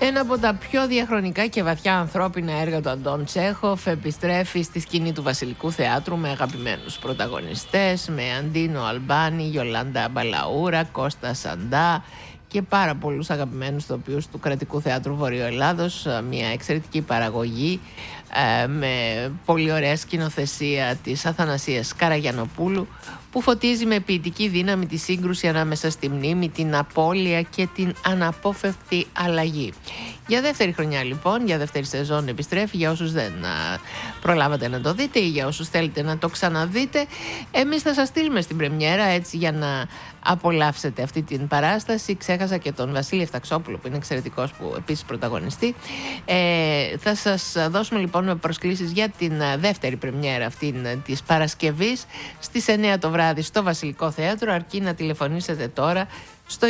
Ένα από τα πιο διαχρονικά και βαθιά ανθρώπινα έργα του Αντών Τσέχοφ επιστρέφει στη σκηνή του Βασιλικού Θεάτρου με αγαπημένους πρωταγωνιστές, με Αντίνο Αλμπάνη, Γιολάντα Μπαλαούρα, Κώστα Σαντά και πάρα πολλούς αγαπημένους ηθοποιούς του Κρατικού Θεάτρου Βορειοελλάδος. Μια εξαιρετική παραγωγή με πολύ ωραία σκηνοθεσία της Αθανασίας Καραγιανοπούλου, που φωτίζει με ποιητική δύναμη τη σύγκρουση ανάμεσα στη μνήμη, την απώλεια και την αναπόφευκτη αλλαγή. Για δεύτερη χρονιά λοιπόν, για δεύτερη σεζόν επιστρέφει. Για όσους δεν προλάβατε να το δείτε ή για όσους θέλετε να το ξαναδείτε, εμείς θα σας στείλουμε στην πρεμιέρα, έτσι, για να απολαύσετε αυτή την παράσταση. Ξέχασα και τον Βασίλη Εφταξόπουλο, που είναι εξαιρετικός, που επίσης πρωταγωνιστεί. Θα σας δώσουμε λοιπόν με προσκλήσεις για την δεύτερη πρεμιέρα αυτήν της Παρασκευής στις 9 το βράδυ στο Βασιλικό Θέατρο, αρκεί να τηλεφωνήσετε τώρα στο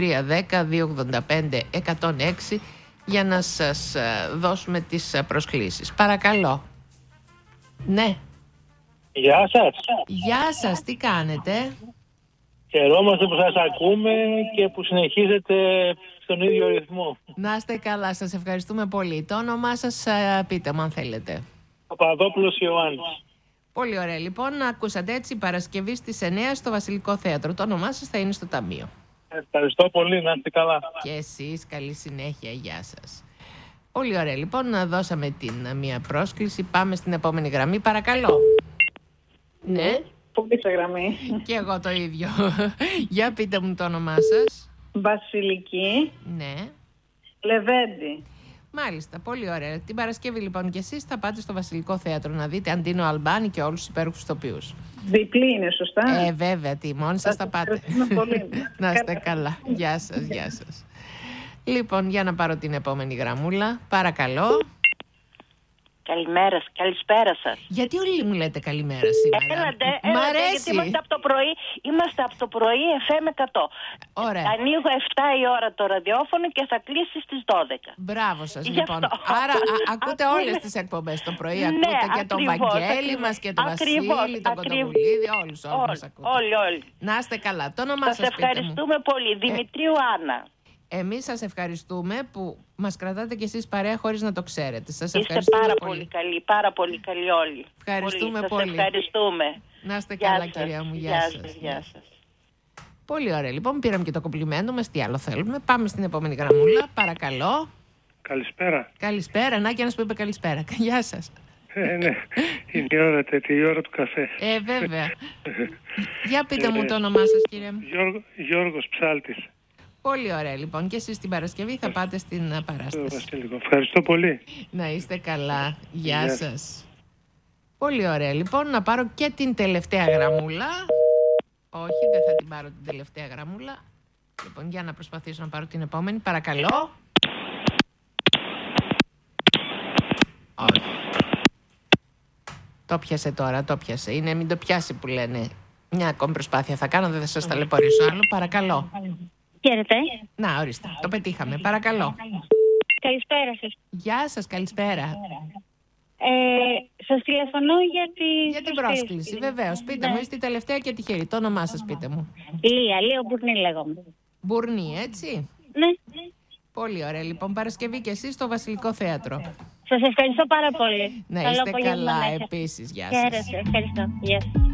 2310 285 106 για να σας δώσουμε τις προσκλήσεις. Παρακαλώ. Ναι. Γεια σας. Γεια σας, τι κάνετε? Χαιρόμαστε που σας ακούμε και που συνεχίζετε στον ίδιο ρυθμό. Να είστε καλά, σας ευχαριστούμε πολύ. Το όνομά σας πείτε μου αν θέλετε. Παπαδόπουλος Ιωάννης. Πολύ ωραία. Λοιπόν, ακούσατε, έτσι, Παρασκευή στις 9 στο Βασιλικό Θέατρο. Το όνομά σας θα είναι στο ταμείο. Ευχαριστώ πολύ, να είστε καλά. Και εσείς, καλή συνέχεια, γεια σας. Πολύ ωραία. Λοιπόν, να δώσαμε την μία πρόσκληση. Πάμε στην επόμενη γραμμή, παρακαλώ. Ναι. Πολύ σε γραμμή. Και εγώ το ίδιο. Για πείτε μου το όνομά σας. Βασιλική. Ναι. Λεβέντη. Μάλιστα, πολύ ωραία. Την Παρασκευή λοιπόν και εσείς θα πάτε στο Βασιλικό Θέατρο να δείτε Αντίνο Αλμπάνη και όλους τους υπέροχους ηθοποιούς. Διπλή είναι, σωστά? Βέβαια, τι, μόνοι σας θα πάτε. Πολύ. Να είστε καλά. Γεια σας, γεια σας. Λοιπόν, για να πάρω την επόμενη γραμμούλα. Παρακαλώ. Καλημέρα, καλησπέρα σας. Γιατί όλοι μου λέτε καλημέρα σήμερα? Έλατε, Μ' αρέσει. γιατί είμαστε από το πρωί FM 100. Ωραία. Ανοίγω 7 η ώρα το ραδιόφωνο και θα κλείσει στις 12. Μπράβο σας, Γι' λοιπόν. αυτό. Άρα ακούτε όλες τις εκπομπές το πρωί. Ακούτε και τον Βαγγέλη μας και τον Βασίλη, τον Κοντοβουλίδη. Όλους μας ακούτε. Όλοι. Να είστε καλά. Το όνομά σας Σας πείτε μου. ευχαριστούμε πολύ. Δημητρίου Άννα. Εμείς σας ευχαριστούμε που μας κρατάτε κι εσείς παρέα χωρίς να το ξέρετε. Σας Είστε ευχαριστούμε πάρα πολύ. πολύ καλοί, πάρα πολύ καλοί όλοι. Ευχαριστούμε Σας πολύ. ευχαριστούμε. Να είστε Γεια καλά, σας. κυρία μου. Γεια σας. Γεια σας. Πολύ ωραία. Λοιπόν, πήραμε και το κομπλιμέντο μας. Τι άλλο θέλουμε? Πάμε στην επόμενη γραμμούλα. Παρακαλώ. Καλησπέρα. Καλησπέρα. Να και ένας που είπε καλησπέρα. Γεια σας. Ναι, είναι η ώρα του καφέ. Βέβαια. Για πείτε μου το όνομά σας, κύριε μου. Γιώργος Ψάλτης. Πολύ ωραία, λοιπόν. Και εσείς την Παρασκευή θα πάτε στην παράσταση. Ευχαριστώ πολύ. Να είστε καλά. Γεια σας. Πολύ ωραία. Λοιπόν, να πάρω και την τελευταία γραμμούλα. Όχι, δεν θα την πάρω την τελευταία γραμμούλα. Λοιπόν, για να προσπαθήσω να πάρω την επόμενη. Παρακαλώ. Όχι. Το πιάσε τώρα, το πιάσε. Είναι μην το πιάσει που λένε. Μια ακόμη προσπάθεια θα κάνω, δεν θα σας ταλαιπωρήσω άλλο. Παρακαλώ. Χαίρετε. Να, ορίστε. Το πετύχαμε. Παρακαλώ. Καλησπέρα σας. Γεια σας, καλησπέρα. Σας τηλεφωνώ Για την πρόσκληση, βεβαίως. Πείτε μου, είστε η τελευταία και τυχερή. Το όνομά σας πείτε μου. Λία Μπουρνή λέγομαι. Μπουρνή, έτσι. Ναι. Πολύ ωραία. Λοιπόν, Παρασκευή και εσείς στο Βασιλικό Θέατρο. Σας ευχαριστώ πάρα πολύ. Να Καλό είστε απόγευμα καλά να έχετε. επίσης. Γεια σας. Χαίρετε. Ευχαριστώ. Γεια σας.